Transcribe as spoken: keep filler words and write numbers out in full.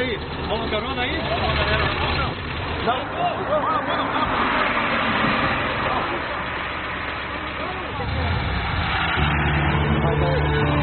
aí, vamos carona aí? Vamos, galera, não, não. Não.